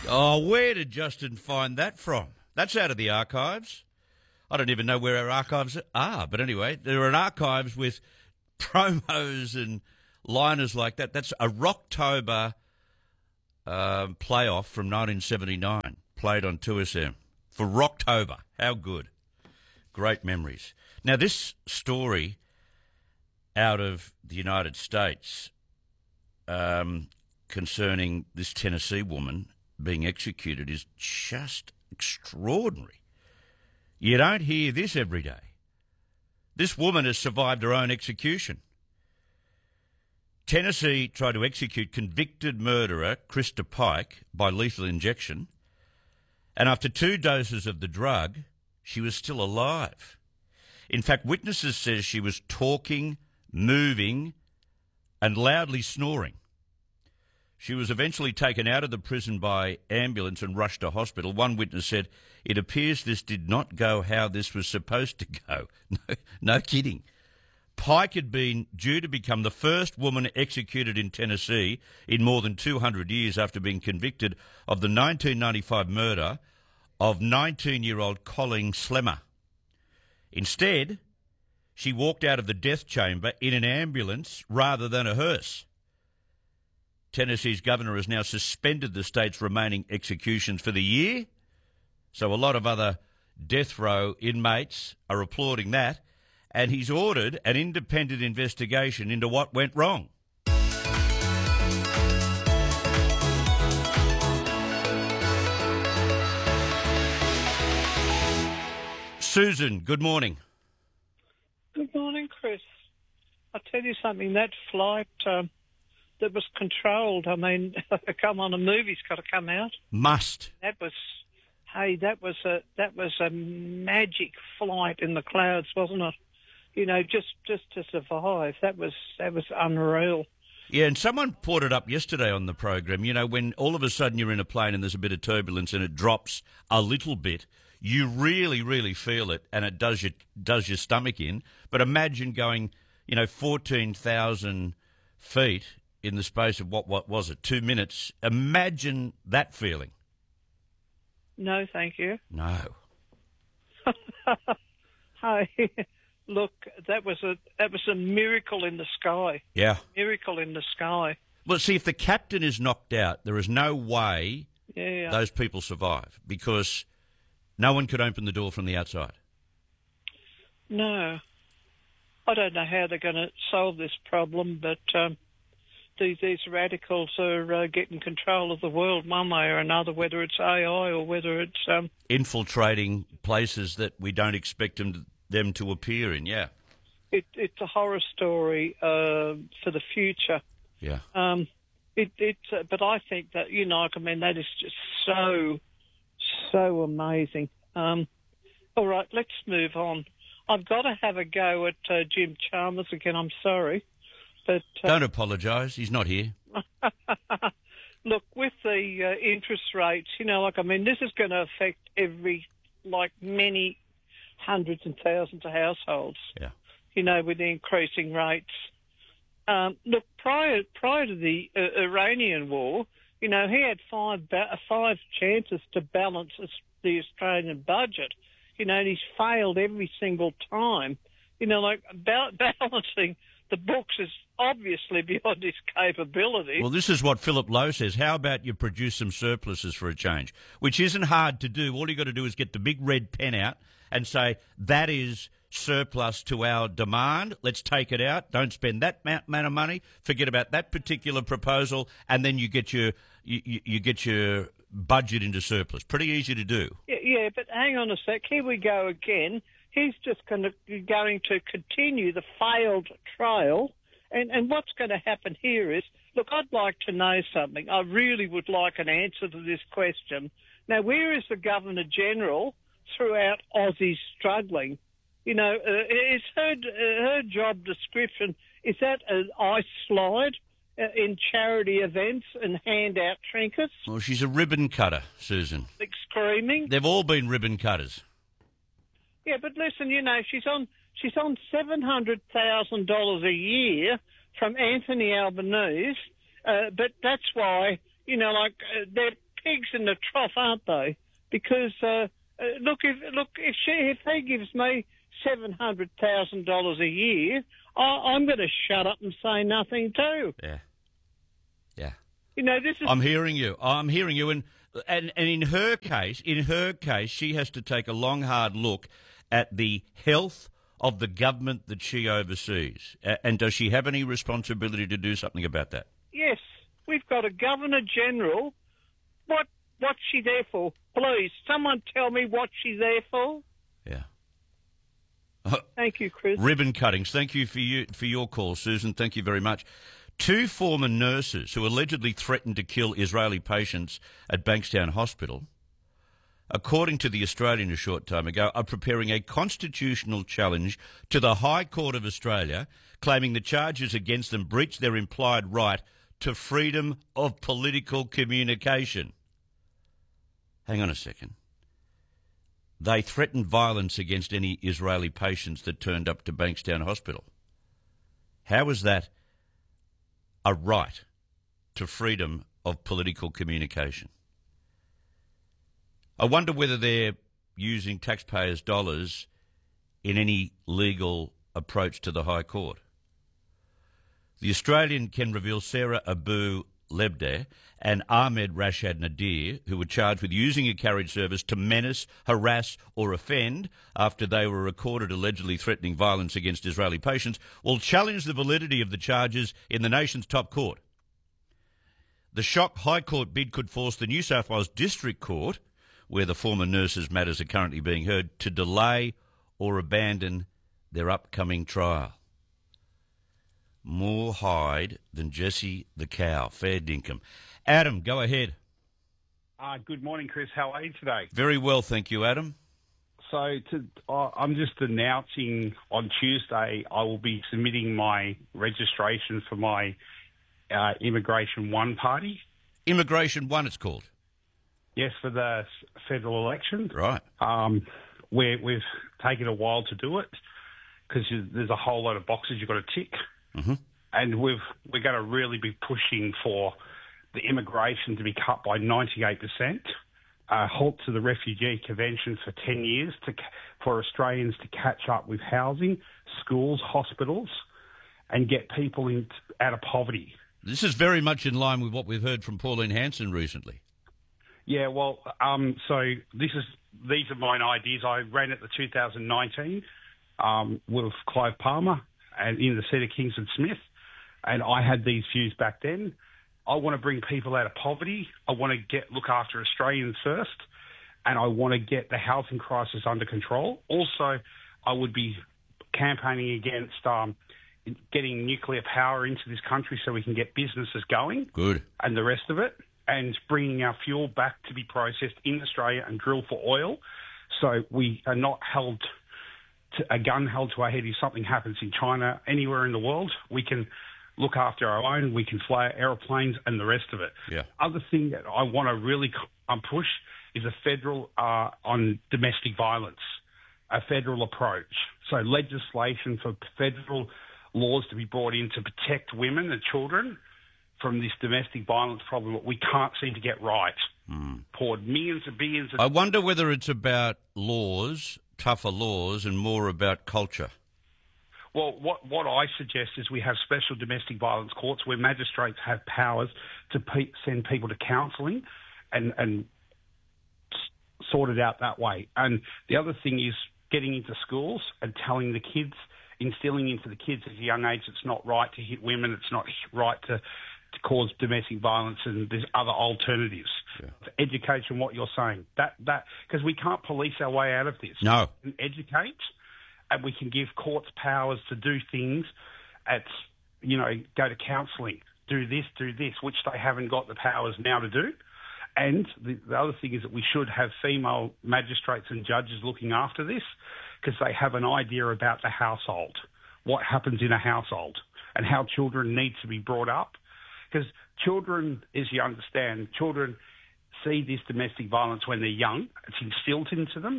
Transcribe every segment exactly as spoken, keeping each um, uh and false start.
Oh, where did Justin find that from? That's out of the archives. I don't even know where our archives are, but anyway, there are archives with promos and liners like that. That's a Rocktober uh, playoff from nineteen seventy-nine, played on two S M. For Rocktober. How good. Great memories. Now, this story out of the United States um, concerning this Tennessee woman being executed is just extraordinary. You don't hear this every day. This woman has survived her own execution. Tennessee tried to execute convicted murderer Krista Pike by lethal injection, and after two doses of the drug, she was still alive. In fact, witnesses say she was talking, moving, and loudly snoring. She was eventually taken out of the prison by ambulance and rushed to hospital. One witness said, "It appears this did not go how this was supposed to go." No, no kidding. Pike had been due to become the first woman executed in Tennessee in more than two hundred years after being convicted of the nineteen ninety-five murder of nineteen-year-old Colleen Slemmer. Instead, she walked out of the death chamber in an ambulance rather than a hearse. Tennessee's governor has now suspended the state's remaining executions for the year, so a lot of other death row inmates are applauding that, and he's ordered an independent investigation into what went wrong. Susan, good morning. Good morning, Chris. I'll tell you something, that flight um, that was controlled, I mean, come on, a movie's got to come out. Must. That was, hey, that was a that was a magic flight in the clouds, wasn't it? You know, just, just to survive. That was that was unreal. Yeah, and someone brought it up yesterday on the program. You know, when all of a sudden you're in a plane and there's a bit of turbulence and it drops a little bit, you really, really feel it, and it does your does your stomach in. But imagine going, you know, fourteen thousand feet in the space of what what was it, two minutes? Imagine that feeling. No, thank you. No. Hey, look, that was a that was a miracle in the sky. Yeah. Miracle in the sky. Well, see, if the captain is knocked out, there is no way Yeah. those people survive because no one could open the door from the outside. No. I don't know how they're going to solve this problem, but um, these, these radicals are uh, getting control of the world one way or another, whether it's A I or whether it's... Um, infiltrating places that we don't expect them to, them to appear in, yeah. It, it's a horror story uh, for the future. Yeah. Um, it, it, uh, but I think that, you know, I mean, that is just so, so amazing. Um, all right, let's move on. I've got to have a go at uh, Jim Chalmers again, I'm sorry. But uh, don't apologise, he's not here. Look, with the uh, interest rates, you know, like, I mean, this is going to affect every, like, many hundreds and thousands of households, yeah. you know, with the increasing rates. Um, look, prior prior to the uh, Iranian war, you know, he had five ba- five chances to balance the Australian budget, you know, and he's failed every single time. You know, like, ba- balancing the books is obviously beyond his capability. Well, this is what Philip Lowe says. How about you produce some surpluses for a change? Which isn't hard to do. All you got to do is get the big red pen out and say, that is surplus to our demand. Let's take it out. Don't spend that amount of money. Forget about that particular proposal, and then you get your you, you, you get your budget into surplus. Pretty easy to do. Yeah, yeah, but hang on a sec. Here we go again. He's just going to going to continue the failed trail, and and what's going to happen here is, look, I'd like to know something. I really would like an answer to this question. Now, where is the Governor General throughout Aussie's struggling? You know, uh, is her uh, her job description, is that an ice slide uh, in charity events and hand out trinkets? Well, she's a ribbon cutter, Susan. Like screaming. They've all been ribbon cutters. Yeah, but listen, you know, she's on she's on seven hundred thousand dollars a year from Anthony Albanese, uh, but that's why, you know, like, uh, they're pigs in the trough, aren't they? Because uh, uh, look, if look if she if he gives me seven hundred thousand dollars a year, I, I'm going to shut up and say nothing too. Yeah, yeah. You know, this is. I'm hearing you. I'm hearing you, and and and in her case, in her case, she has to take a long, hard look at the health of the government that she oversees. A- and does she have any responsibility to do something about that? Yes, we've got a Governor General. What what's she there for? Please, someone tell me what she's there for. Yeah. Thank you, Chris. Ribbon cuttings. Thank you for you for your call, Susan. Thank you very much. Two former nurses who allegedly threatened to kill Israeli patients at Bankstown Hospital, according to The Australian a short time ago, are preparing a constitutional challenge to the High Court of Australia, claiming the charges against them breach their implied right to freedom of political communication. Hang on a second. They threatened violence against any Israeli patients that turned up to Bankstown Hospital. How is that a right to freedom of political communication? I wonder whether they're using taxpayers' dollars in any legal approach to the High Court. The Australian can reveal Sarah Abu Lebdeh and Ahmed Rashad Nadir, who were charged with using a carriage service to menace, harass or offend after they were recorded allegedly threatening violence against Israeli patients, will challenge the validity of the charges in the nation's top court. The shock High Court bid could force the New South Wales District Court, where the former nurses' matters are currently being heard, to delay or abandon their upcoming trial. More hide than Jesse the cow. Fair dinkum. Adam, go ahead. Uh, good morning, Chris. How are you today? Very well, thank you, Adam. So to, uh, I'm just announcing on Tuesday I will be submitting my registration for my uh, Immigration One party. Immigration One, it's called. Yes, for the federal election. Right. Um, where we've taken a while to do it because there's a whole lot of boxes you've got to tick. Mm-hmm. And we've, we're going to really be pushing for the immigration to be cut by ninety-eight percent, a halt to the Refugee Convention for ten years to, for Australians to catch up with housing, schools, hospitals, and get people in, out of poverty. This is very much in line with what we've heard from Pauline Hanson recently. Yeah, well, um, so this is these are my ideas. I ran it the two thousand nineteen um, with Clive Palmer and in the seat of Kingston Smith, and I had these views back then. I want to bring people out of poverty. I want to get look after Australians first, and I want to get the housing crisis under control. Also, I would be campaigning against um, getting nuclear power into this country so we can get businesses going. Good. And the rest of it, and bringing our fuel back to be processed in Australia and drilled for oil, so we are not held to a gun held to our head if something happens in China, anywhere in the world. We can look after our own, we can fly aeroplanes and the rest of it. Yeah. Other thing that I want to really um, push is a federal uh, on domestic violence, a federal approach. So legislation for federal laws to be brought in to protect women and children from this domestic violence problem that we can't seem to get right. Mm. Poured millions and billions of... I wonder whether it's about laws, tougher laws, and more about culture. Well, what, what I suggest is we have special domestic violence courts where magistrates have powers to pe- send people to counselling and, and s- sort it out that way. And the other thing is getting into schools and telling the kids, instilling into the kids at a young age it's not right to hit women, it's not right to... to cause domestic violence, and there's other alternatives. Yeah. Education, what you're saying, that that because we can't police our way out of this. No. We can educate, and we can give courts powers to do things at, you know, go to counselling, do this, do this, which they haven't got the powers now to do. And the, the other thing is that we should have female magistrates and judges looking after this because they have an idea about the household, what happens in a household, and how children need to be brought up. Because children, as you understand, children see this domestic violence when they're young. It's instilled into them.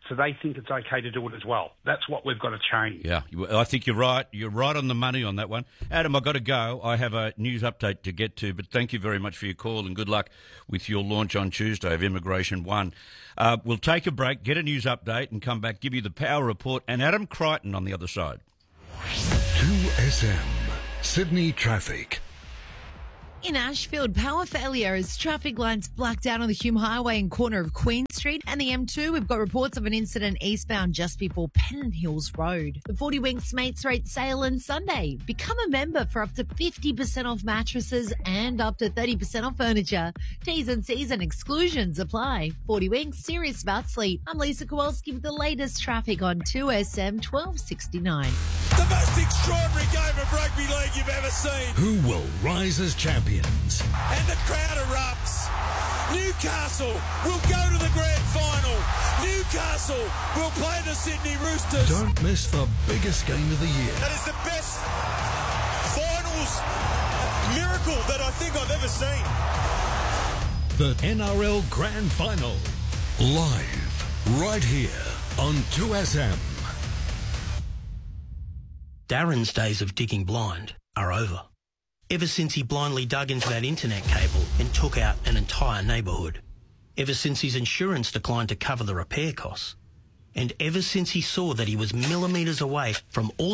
so they think it's okay to do it as well. That's what we've got to change. Yeah, I think you're right. You're right on the money on that one. Adam, I've got to go. I have a news update to get to, but thank you very much for your call and good luck with your launch on Tuesday of Immigration One. Uh, we'll take a break, get a news update and come back, give you the Power Report and Adam Crichton on the other side. two S M, Sydney Traffic. In Ashfield, power failure as traffic lines blacked out on the Hume Highway and corner of Queen Street and the M two. We've got reports of an incident eastbound just before Pennant Hills Road. The forty Winks Mates Rate sale on Sunday. Become a member for up to fifty percent off mattresses and up to thirty percent off furniture. T's and C's and exclusions apply. forty Winks, serious about sleep. I'm Lisa Kowalski with the latest traffic on two S M twelve sixty-nine. The most extraordinary game of rugby league you've ever seen. Who will rise as champions? And the crowd erupts. Newcastle will go to the grand final. Newcastle will play the Sydney Roosters. Don't miss the biggest game of the year. That is the best finals miracle that I think I've ever seen. The N R L Grand Final. Live, right here on two S M. Darren's days of digging blind are over. Ever since he blindly dug into that internet cable and took out an entire neighbourhood. Ever since his insurance declined to cover the repair costs. And ever since he saw that he was millimetres away from all